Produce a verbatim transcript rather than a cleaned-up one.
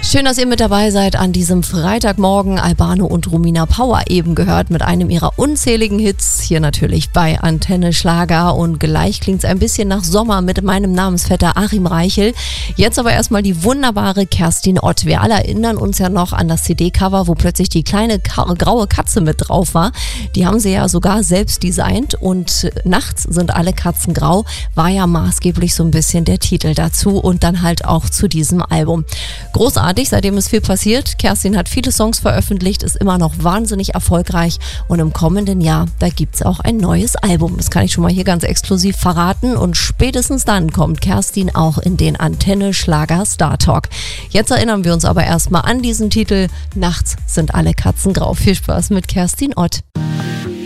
Schön, dass ihr mit dabei seid an diesem Freitagmorgen. Albano und Romina Power eben gehört mit einem ihrer unzähligen Hits. Hier natürlich bei Antenne Schlager. Und gleich klingt es ein bisschen nach Sommer mit meinem Namensvetter Achim Reichel. Jetzt aber erstmal die wunderbare Kerstin Ott. Wir alle erinnern uns ja noch an das C D-Cover, wo plötzlich die kleine ka- graue Katze mit drauf war. Die haben sie ja sogar selbst designt. Und nachts sind alle Katzen grau, war ja maßgeblich so ein bisschen der Titel dazu und dann halt auch zu diesem Album. Großartig, seitdem ist viel passiert. Kerstin hat viele Songs veröffentlicht, ist immer noch wahnsinnig erfolgreich und im kommenden Jahr, da gibt es auch ein neues Album. Das kann ich schon mal hier ganz exklusiv verraten und spätestens dann kommt Kerstin auch in den Antenne Schlager Star Talk. Jetzt erinnern wir uns aber erstmal an diesen Titel Nachts sind alle Katzen grau. Viel Spaß mit Kerstin Ott.